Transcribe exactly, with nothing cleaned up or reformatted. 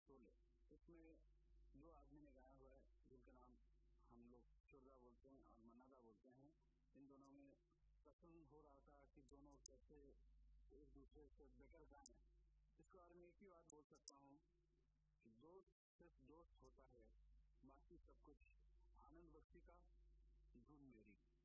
शोले, इसमें दो आदमी ने गाया हुआ है जिनका नाम हम लोग चुर्रा बोलते हैं और मन्नादा बोलते हैं। इन दोनों में पसंद हो रहा था कि दोनों कैसे एक दूसरे से बेटर गाएं। इसके बारे में एक ही बात बोल सकता हूँ कि दोस्त सिर्फ दोस्त होता है, बाकी सब कुछ आनंद बख्शी का धुन मेरी।